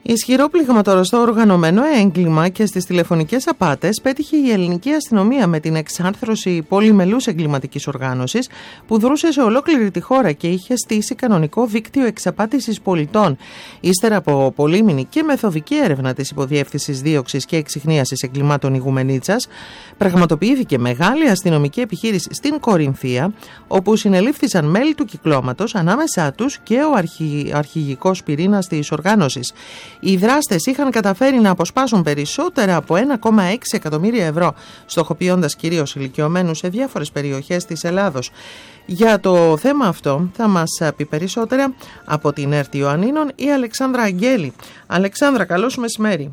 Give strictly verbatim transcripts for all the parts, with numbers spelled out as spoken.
Ισχυρό πληγματόρο στο οργανωμένο έγκλημα και στις τηλεφωνικές απάτες πέτυχε η ελληνική αστυνομία με την εξάρθρωση πολυμελούς εγκληματικής οργάνωσης που δρούσε σε ολόκληρη τη χώρα και είχε στήσει κανονικό δίκτυο εξαπάτησης πολιτών. Ύστερα από πολύμηνη και μεθοδική έρευνα της Υποδιεύθυνσης Δίωξης και Εξιχνίασης Εγκλημάτων Ιγουμενίτσας, πραγματοποιήθηκε μεγάλη αστυνομική επιχείρηση στην Κορινθία, όπου συνελήφθησαν μέλη του κυκλώματος, ανάμεσά τους και ο αρχι... αρχηγικός πυρήνας της οργάνωσης. Οι δράστες είχαν καταφέρει να αποσπάσουν περισσότερα από ένα κόμμα έξι εκατομμύρια ευρώ, στοχοποιώντας κυρίως ηλικιωμένους σε διάφορες περιοχές της Ελλάδος. Για το θέμα αυτό θα μας πει περισσότερα από την ΕΡΤ Ιωαννίνων η Αλεξάνδρα Αγγέλη. Αλεξάνδρα, καλό σου μεσημέρι.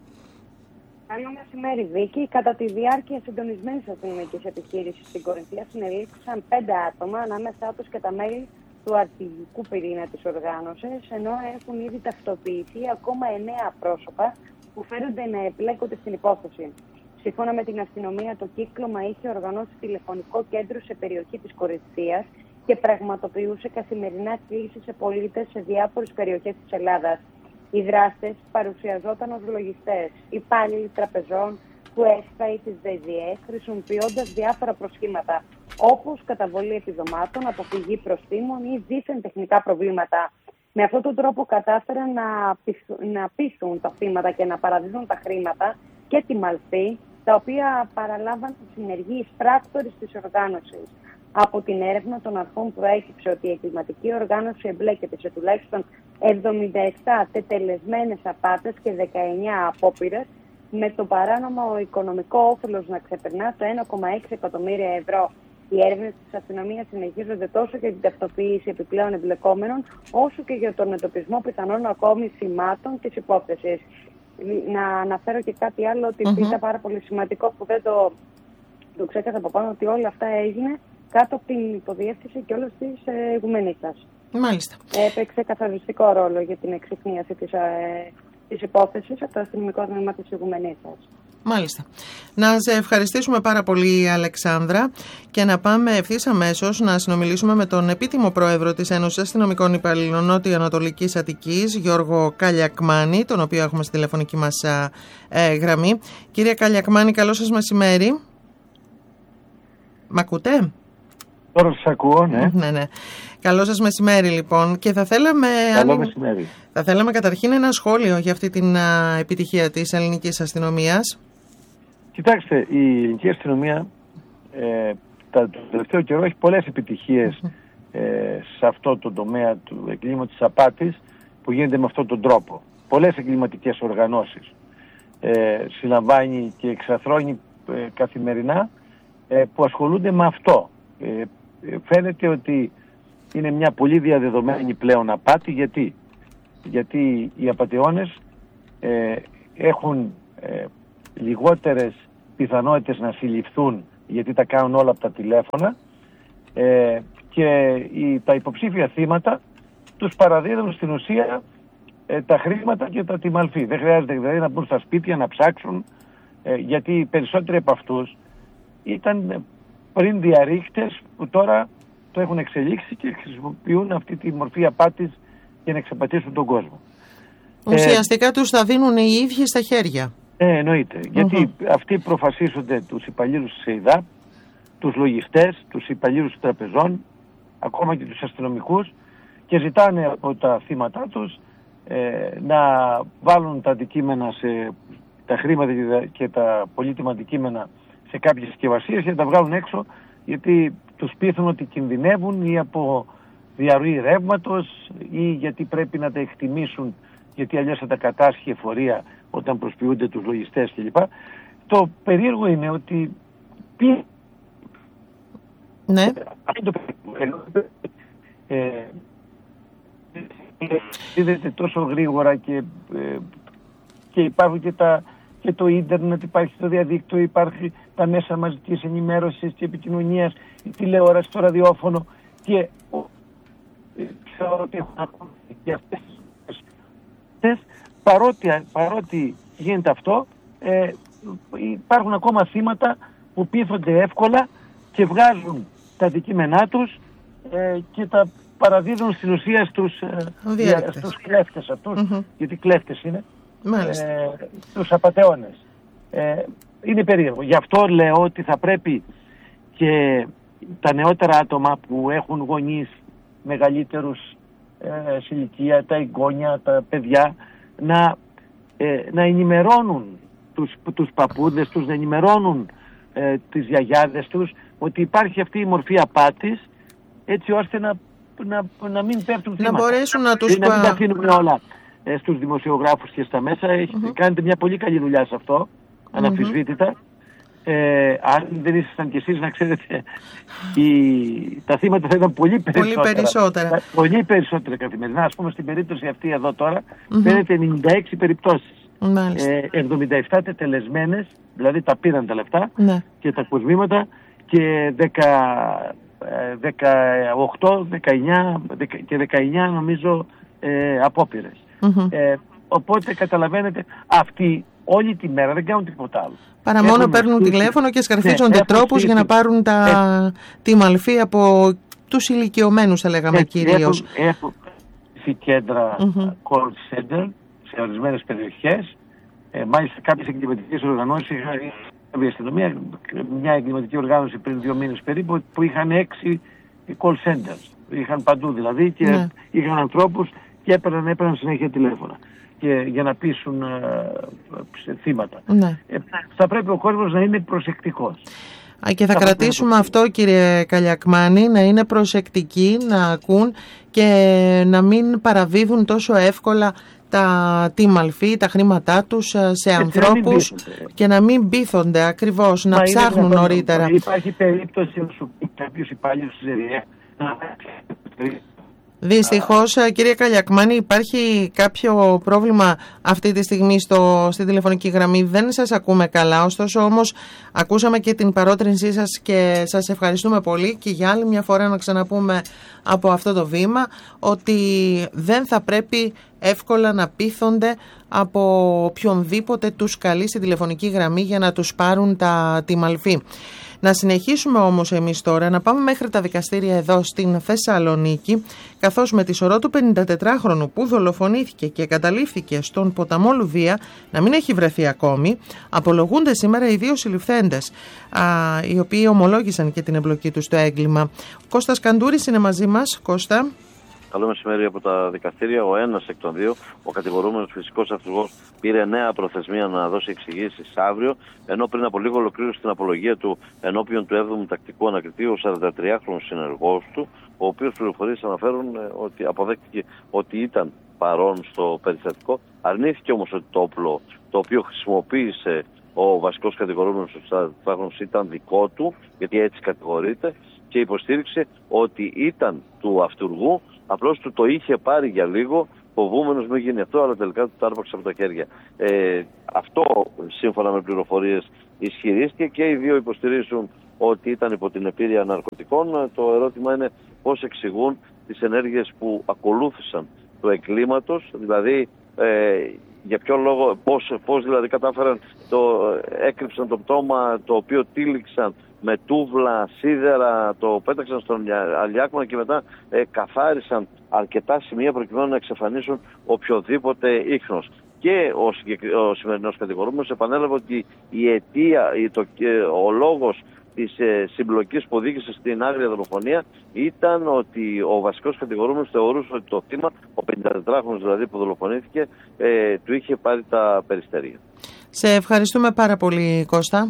Καλό μεσημέρι, Βίκη. Κατά τη διάρκεια συντονισμένης αστυνομικής επιχείρησης στην Κορινθία συνελήφθησαν πέντε άτομα, ανάμεσά τους και τα μέλη του αρχηγικού πυρήνα της οργάνωσης, ενώ έχουν ήδη ταυτοποιηθεί ακόμα εννέα πρόσωπα που φέρονται να εμπλέκονται στην υπόθεση. Σύμφωνα με την αστυνομία, το κύκλωμα είχε οργανώσει τηλεφωνικό κέντρο σε περιοχή της Κορινθίας και πραγματοποιούσε καθημερινά κλήσεις σε πολίτες σε διάφορες περιοχές της Ελλάδας. Οι δράστες παρουσιαζόταν ως λογιστές, υπάλληλοι τραπεζών, του ΕΣΠΑ ή της ΔΕΔΙΕ, χρησιμοποιώντας διάφορα προσχήματα, όπως καταβολή επιδομάτων, αποφυγή προστίμων ή δίθεν τεχνικά προβλήματα. Με αυτόν τον τρόπο κατάφεραν να, πειθ- να πείθουν τα θύματα και να παραδίδουν τα χρήματα και τη μαλφή, τα οποία παραλάβαν τις συνεργείς πράκτορες της οργάνωσης. Από την έρευνα των αρχών προέκυψε ότι η εγκληματική οργάνωση εμπλέκεται σε τουλάχιστον εβδομήντα επτά τετελεσμένες απάτες και δεκαεννέα απόπειρες, με το παράνομο οικονομικό όφελος να ξεπερνά το ένα κόμμα έξι εκατομμύρια ευρώ. Οι έρευνες της αστυνομίας συνεχίζονται τόσο για την ταυτοποίηση επιπλέον εμπλεκόμενων, όσο και για τον εντοπισμό πιθανών ακόμη θυμάτων της υπόθεσης. Να αναφέρω και κάτι άλλο, ότι mm-hmm. ήταν πάρα πολύ σημαντικό που δεν το, το ξέχασα από πάνω, ότι όλα αυτά έγινε κάτω από την υποδιεύθυνση και όλες τις ε, Ιγουμενίτσας. Μάλιστα. Έπαιξε καθοριστικό ρόλο για την εξυχνίαση της, ε, της υπόθεσης από το αστυνομικό τμήμα της Ιγουμενίτσας. Μάλιστα. Να σε ευχαριστήσουμε πάρα πολύ, Αλεξάνδρα, και να πάμε ευθύς αμέσως να συνομιλήσουμε με τον επίτιμο πρόεδρο της Ένωσης Αστυνομικών Υπαλλήλων Νότιο-Ανατολικής Αττικής, Γιώργο Καλιακμάνη, τον οποίο έχουμε στη τηλεφωνική μας ε, γραμμή. Κύριε Καλιακμάνη, καλό σας μεσημέρι. Μ' ακούτε? Τώρα σας ακούω, ναι. ναι, ναι. Καλό σας μεσημέρι, λοιπόν. Και θα θέλαμε, Καλό αν... μεσημέρι. θα θέλαμε καταρχήν ένα σχόλιο για αυτή την α, επιτυχία της ελληνικής αστυνομίας. Κοιτάξτε, η ελληνική αστυνομία ε, τα, το τελευταίο καιρό έχει πολλές επιτυχίες ε, σε αυτό το τομέα του εγκλήματος της απάτης που γίνεται με αυτόν τον τρόπο. Πολλές εγκληματικές οργανώσεις ε, συλλαμβάνει και εξαθρώνει ε, καθημερινά ε, που ασχολούνται με αυτό. Ε, φαίνεται ότι είναι μια πολύ διαδεδομένη πλέον απάτη. Γιατί, Γιατί οι απατεώνες ε, έχουν ε, λιγότερες πιθανότητες να συλληφθούν, γιατί τα κάνουν όλα από τα τηλέφωνα, ε, και οι, τα υποψήφια θύματα τους παραδίδουν στην ουσία ε, τα χρήματα και τα τιμαλφή. Δεν χρειάζεται δηλαδή να μπουν στα σπίτια να ψάξουν, ε, γιατί οι περισσότεροι από αυτούς ήταν πριν διαρρήχτες που τώρα το έχουν εξελίξει και χρησιμοποιούν αυτή τη μορφή απάτης για να εξαπατήσουν τον κόσμο. Ουσιαστικά ε, τους τα δίνουν οι ίδιοι στα χέρια. Ε, εννοείται. Uh-huh. Γιατί αυτοί προφασίζονται τους υπαλλήλους της ΕΙΔΑΠ, τους λογιστές, τους υπαλλήλους των τραπεζών, ακόμα και τους αστυνομικούς, και ζητάνε από τα θύματα τους ε, να βάλουν τα αντικείμενα σε τα χρήματα και τα πολύτιμα αντικείμενα σε κάποιες συσκευασίες και να τα βγάλουν έξω, γιατί τους πείθουν ότι κινδυνεύουν ή από διαρροή ρεύματος ή γιατί πρέπει να τα εκτιμήσουν, γιατί αλλιώς θα τα κατάσχει η εφορία όταν προσποιούνται τους λογιστές κλπ. Το περίεργο είναι ότι πει... Ναι. Αυτό το περίεργο ε, δίδεται τόσο γρήγορα και, ε, και υπάρχουν και, τα, και το ίντερνετ, υπάρχει το διαδίκτυο, υπάρχει τα μέσα μαζικής ενημέρωσης και επικοινωνίας, η τηλεόραση, το ραδιόφωνο, και ξέρω ότι έχουν ακόμα και αυτές τις παρότι, παρότι γίνεται αυτό, ε, υπάρχουν ακόμα θύματα που πείθονται εύκολα και βγάζουν τα αντικείμενά τους ε, και τα παραδίδουν στην ουσία στους, στους κλέφτες αυτούς, mm-hmm. γιατί κλέφτες είναι, ε, τους απατεώνες. Ε, είναι περίεργο. Γι' αυτό λέω ότι θα πρέπει και τα νεότερα άτομα που έχουν γονείς μεγαλύτερους ε, σε ηλικία, τα εγγόνια, τα παιδιά, να, ε, να ενημερώνουν τους, τους παππούδες τους, να ενημερώνουν ε, τις γιαγιάδες τους ότι υπάρχει αυτή η μορφή απάτης, έτσι ώστε να, να, να μην πέφτουν θύματα. Να μπορέσουν να τους... Να μην τα αφήνουμε όλα ε, στους δημοσιογράφους και στα μέσα. Mm-hmm. Κάνετε μια πολύ καλή δουλειά σε αυτό, αναμφισβήτητα. Mm-hmm. Ε, αν δεν ήσασταν κι εσείς, να ξέρετε, η, τα θύματα θα ήταν πολύ περισσότερα. Πολύ περισσότερα. Πολύ περισσότερα καθημερινά. Ας πούμε στην περίπτωση αυτή εδώ τώρα, mm-hmm. φαίνεται ενενήντα έξι περιπτώσεις. Ε, εβδομήντα επτά τετελεσμένες, δηλαδή τα πήραν τα λεφτά ναι. και τα κοσμήματα, και δεκαοκτώ, δεκαεννιά και δεκαεννιά νομίζω ε, απόπειρες. Mm-hmm. Ε, οπότε καταλαβαίνετε, αυτοί όλη τη μέρα δεν κάνουν τίποτα άλλο. Παρά μόνο έχουν παίρνουν στούχη, τηλέφωνο και σκαρφίζονται ναι, τρόπους για να πάρουν τα, ε, τη μαλφή από τους ηλικιωμένους, θα λέγαμε, κυρίως. Έχουν, έχουν κέντρα mm-hmm. call center σε ορισμένες περιοχές. Ε, μάλιστα κάποιες εγκληματικές οργανώσεις, η αστυνομία, μια εγκληματική οργάνωση πριν δύο μήνες περίπου, που είχαν έξι call centers. Είχαν παντού δηλαδή και ναι. είχαν ανθρώπους και έπαιρναν, έπαιρναν συνέχεια τηλέφωνα και για να πείσουν ε, θύματα. Ναι. Ε, θα πρέπει ο κόσμος να είναι προσεκτικός. Α, και θα, θα κρατήσουμε αυτό, κύριε Καλιακμάνη, να είναι προσεκτικοί, να ακούν και να μην παραδίδουν τόσο εύκολα τα, τη μαλφή, τα χρήματά τους σε Έτσι, ανθρώπους να και να μην πείθονται ακριβώς, να Μα ψάχνουν νωρίτερα. Υπάρχει περίπτωση να σου πει κάποιος υπάλληλος της ΕΡΙΑ να... Δυστυχώς, κύριε Καλιακμάνη, υπάρχει κάποιο πρόβλημα αυτή τη στιγμή στο, στην τηλεφωνική γραμμή. Δεν σας ακούμε καλά, ωστόσο όμως ακούσαμε και την παρότρινσή σας και σας ευχαριστούμε πολύ, και για άλλη μια φορά να ξαναπούμε από αυτό το βήμα ότι δεν θα πρέπει εύκολα να πείθονται από οποιονδήποτε τους καλεί στην τηλεφωνική γραμμή για να τους πάρουν τα, τη μαλφή. Να συνεχίσουμε όμως εμείς τώρα, να πάμε μέχρι τα δικαστήρια εδώ στην Θεσσαλονίκη, καθώς με τη σωρό του πενηντατετράχρονου που δολοφονήθηκε και καταλήφθηκε στον ποταμό Λουδία να μην έχει βρεθεί ακόμη, απολογούνται σήμερα οι δύο συλληφθέντες, α, οι οποίοι ομολόγησαν και την εμπλοκή τους στο έγκλημα. Ο Κώστας Καντούρης είναι μαζί μας. Κώστα. Καλό μεσημέρι από τα δικαστήρια. Ο ένας εκ των δύο, ο κατηγορούμενος φυσικός αυτούργος, πήρε νέα προθεσμία να δώσει εξηγήσεις αύριο, ενώ πριν από λίγο ολοκλήρωσε την απολογία του ενώπιον του έβδομου τακτικού ανακριτή ο σαραντατριάχρονος συνεργός του, ο οποίος πληροφορίες αναφέρουν ότι αποδέχτηκε ότι ήταν παρόν στο περιστατικό, αρνήθηκε όμως ότι το όπλο το οποίο χρησιμοποίησε ο βασικός κατηγορούμενος ο σαραντατριάχρονος ήταν δικό του, γιατί έτσι κατηγορείται, και υποστήριξε ότι ήταν του αυτούργου, απλώς του το είχε πάρει για λίγο, φοβούμενος μην γίνει αυτό, αλλά τελικά του το άρπαξε από τα χέρια. Ε, αυτό, σύμφωνα με πληροφορίες, ισχυρίστηκε, και οι δύο υποστηρίζουν ότι ήταν υπό την επίρρεια ναρκωτικών. Το ερώτημα είναι πώς εξηγούν τις ενέργειες που ακολούθησαν του εγκλήματος, δηλαδή ε, για ποιο λόγο, πώς, πώς δηλαδή κατάφεραν, το, έκρυψαν το πτώμα το οποίο τύλιξαν με τούβλα, σίδερα, το πέταξαν στον αλιάκμονα και μετά ε, καθάρισαν αρκετά σημεία προκειμένου να εξαφανίσουν οποιοδήποτε ίχνος. Και ο, ο σημερινός κατηγορούμενος επανέλαβε ότι η αιτία, το, ο λόγος της ε, συμπλοκής που οδήγησε στην άγρια δολοφονία ήταν ότι ο βασικός κατηγορούμενος θεωρούσε ότι το θύμα, ο πενηντατετράχρονος δηλαδή που δολοφονήθηκε, ε, του είχε πάρει τα περιστέρια. Σε ευχαριστούμε πάρα πολύ, Κώστα.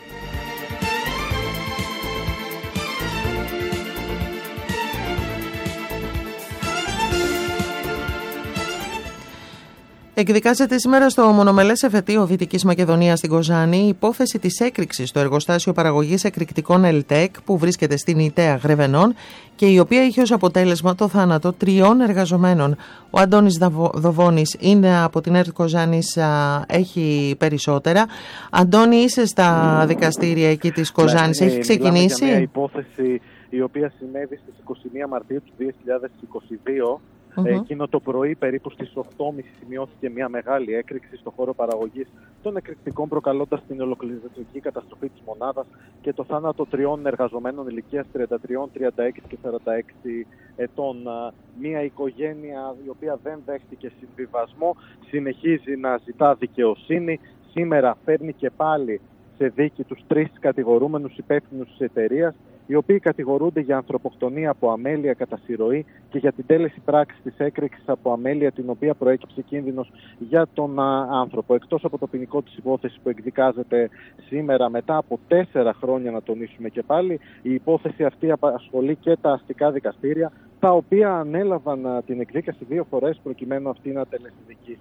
Εκδικάζεται σήμερα στο μονομελές εφετείο Δυτικής Μακεδονίας στην Κοζάνη η υπόθεση της έκρηξης στο εργοστάσιο παραγωγής εκρηκτικών ΕΛΤΕΚ που βρίσκεται στην Ιταία Γρεβενών και η οποία είχε ως αποτέλεσμα το θάνατο τριών εργαζομένων. Ο Αντώνης Δοβώνης είναι από την ΕΡΤ Κοζάνης, έχει περισσότερα. Αντώνη, είσαι στα δικαστήρια εκεί της Κοζάνης, έχει ξεκινήσει? Είναι μια υπόθεση η οποία συνέβη στις είκοσι μία Μαρτίου του δύο χιλιάδες είκοσι δύο Mm-hmm. Εκείνο το πρωί, περίπου στις οκτώ και μισή, σημειώθηκε μια μεγάλη έκρηξη στο χώρο παραγωγής των εκρηκτικών, προκαλώντας την ολοκληρωτική καταστροφή της μονάδας και το θάνατο τριών εργαζομένων ηλικίας τριάντα τρία, τριάντα έξι και σαράντα έξι ετών. Μια οικογένεια η οποία δεν δέχτηκε συμβιβασμό, συνεχίζει να ζητά δικαιοσύνη. Σήμερα φέρνει και πάλι σε δίκη τους τρεις κατηγορούμενους υπεύθυνους της εταιρείας, οι οποίοι κατηγορούνται για ανθρωποκτονία από αμέλεια κατά συρροή και για την τέλεση πράξης της έκρηξης από αμέλεια, την οποία προέκυψε κίνδυνος για τον άνθρωπο. Εκτός από το ποινικό της υπόθεση που εκδικάζεται σήμερα μετά από τέσσερα χρόνια, να τονίσουμε και πάλι, η υπόθεση αυτή απασχολεί και τα αστικά δικαστήρια, τα οποία ανέλαβαν την εκδίκαση δύο φορές προκειμένου αυτή να τελεσδικήσει.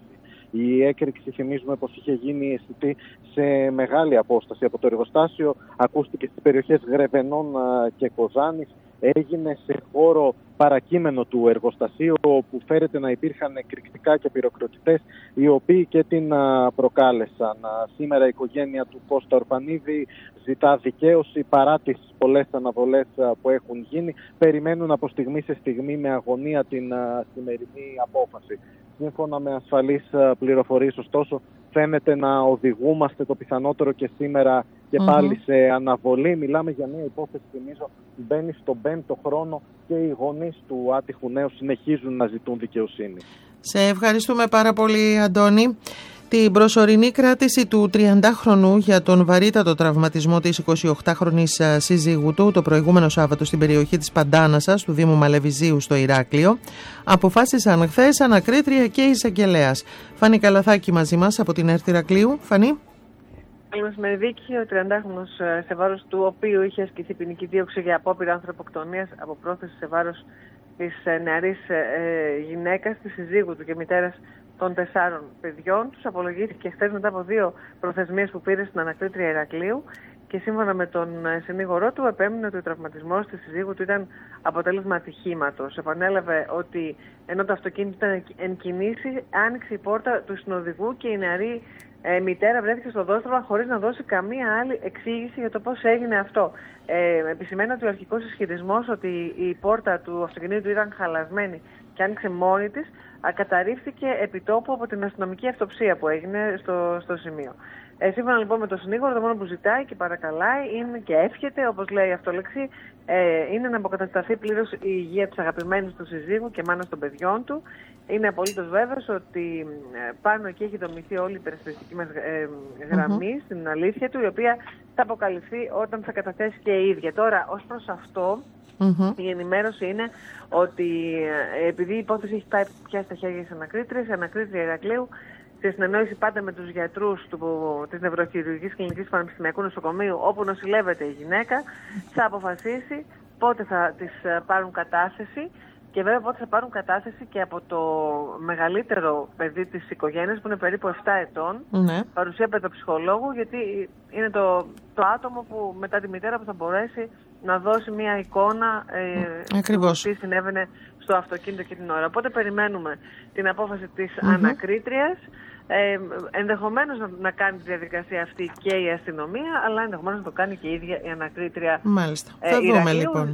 Η έκρηξη, θυμίζουμε πως είχε γίνει αισθητή σε μεγάλη απόσταση από το εργοστάσιο, ακούστηκε στις περιοχές Γρεβενών και Κοζάνης, έγινε σε χώρο παρακείμενο του εργοστασίου, όπου φέρεται να υπήρχαν εκρηκτικά και πυροκροτητές, οι οποίοι και την προκάλεσαν. Σήμερα η οικογένεια του Κώστα Ορφανίδη ζητά δικαίωση παρά τις πολλές αναβολές που έχουν γίνει. Περιμένουν από στιγμή σε στιγμή με αγωνία την σημερινή απόφαση. Σύμφωνα με ασφαλείς πληροφορίες, ωστόσο, φαίνεται να οδηγούμαστε το πιθανότερο και σήμερα και mm-hmm. πάλι σε αναβολή. Μιλάμε για μια υπόθεση, θυμίζω, μπαίνει στον πέμπτο χρόνο και οι γονείς του άτυχου νέου συνεχίζουν να ζητούν δικαιοσύνη. Σε ευχαριστούμε πάρα πολύ, Αντώνη. Την προσωρινή κράτηση του τριαντάχρονου για τον βαρύτατο τραυματισμό της εικοσιοκτάχρονης σύζυγου του το προηγούμενο Σάββατο στην περιοχή της Παντάνασας του Δήμου Μαλεβιζίου στο Ηράκλειο αποφάσισαν χθες ανακρίτρια και εισαγγελέας. Φανή Καλαθάκη μαζί μας από την ΕΡΤ Ηρακλείου. Φανή. Καλή μεσημεριδίκη. Ο τριαντάχρονος, σε βάρος του οποίου είχε ασκηθεί ποινική δίωξη για απόπειρα ανθρωποκτονίας από πρόθεση σε βάρος της νεαρής γυναίκας, της συζύγου του και μητέρας των τεσσάρων παιδιών τους, απολογήθηκε χθες μετά από δύο προθεσμίες που πήρε στην ανακρίτρια Ηρακλείου και σύμφωνα με τον συνήγορό του επέμεινε ότι ο τραυματισμός της συζύγου του ήταν αποτέλεσμα ατυχήματος. Επανέλαβε ότι ενώ το αυτοκίνητο ήταν εν κινήσει, άνοιξε η πόρτα του συνοδηγού και η νεαρή ε, μητέρα βρέθηκε στο δόστρωμα χωρίς να δώσει καμία άλλη εξήγηση για το πώς έγινε αυτό. Ε, επισημαίνει ότι ο αρχικός ισχυρισμός ότι η πόρτα του αυτοκινήτου ήταν χαλασμένη και άνοιξε μόνη της, καταρρίφθηκε επιτόπου από την αστυνομική αυτοψία που έγινε στο, στο σημείο. Ε, σύμφωνα λοιπόν με τον συνήγορο, το μόνο που ζητάει και παρακαλάει είναι και εύχεται, όπως λέει η αυτολεξή, ε, είναι να αποκατασταθεί πλήρως η υγεία της αγαπημένης του συζύγου και μάνας των παιδιών του. Είναι απολύτως βέβαιος ότι ε, πάνω εκεί έχει δομηθεί όλη η περισπιστική μας ε, γραμμή mm-hmm. στην αλήθεια του, η οποία θα αποκαλυφθεί όταν θα καταθέσει και η ίδια. Τώρα, ως προς αυτό, Mm-hmm. η ενημέρωση είναι ότι επειδή η υπόθεση έχει πάει πια στα χέρια της ανακρίτριας, η ανακρίτρια Ηρακλείου, σε συνεννόηση πάντα με τους γιατρούς του, της Νευροχειρουργικής Κλινικής Πανεπιστημιακού Νοσοκομείου, όπου νοσηλεύεται η γυναίκα, θα αποφασίσει πότε θα της πάρουν κατάθεση και βέβαια πότε θα πάρουν κατάθεση και από το μεγαλύτερο παιδί της οικογένειας, που είναι περίπου επτά ετών, mm-hmm. παρουσία παιδοψυχολόγου, γιατί είναι το, το άτομο που μετά τη μητέρα που θα μπορέσει να δώσει μια εικόνα ε, του τι συνέβαινε στο αυτοκίνητο και την ώρα. Οπότε περιμένουμε την απόφαση της mm-hmm. ανακρίτριας. Ε, ενδεχομένως να, να κάνει τη διαδικασία αυτή και η αστυνομία, αλλά ενδεχομένως να το κάνει και η ίδια η ανακρίτρια. Μάλιστα. Ε, θα δούμε Ηρακλείου. λοιπόν.